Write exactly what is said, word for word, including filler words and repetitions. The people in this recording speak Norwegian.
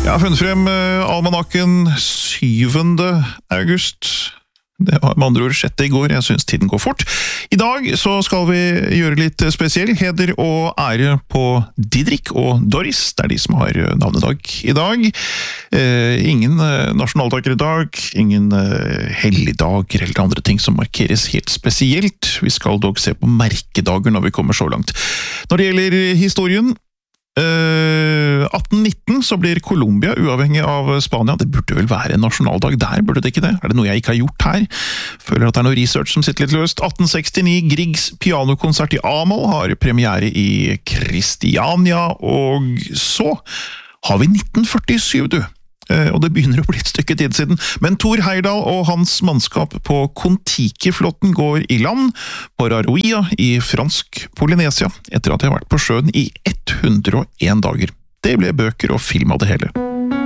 Jeg har funnet frem uh, almanakken syvende august. Det var med andre ord sjette i går. Jeg synes tiden går fort. I dag så skal vi gjøre litt spesiell. Heder og ære på Didrik og Doris. Det er de som har navnedag i dag. Eh, ingen eh, nasjonaldager i dag. Ingen eh, helligdager eller andre ting som markeres helt spesielt. Vi skal dog se på merkedager når vi kommer så langt. Når det gjelder historien, Uh, atten nitten så blir Colombia uavhengig av Spania. Det burde vel være en nasjonaldag der, burde det ikke det? Er det noe jeg ikke har gjort her? Føler at det er noe research som sitter litt løst. atten sekstini, Griegs pianokonsert i Amol har premiere i Kristiania, og så har vi nitten førtisju, du. Og det begynner å bli et stykke tid siden. Men Thor Heyerdahl og hans mannskap på Kon-Tiki-flotten går i land på Raroia i fransk Polynesia, etter at de har vært på sjøen i hundre og en dager. Det ble bøker og film av det hele.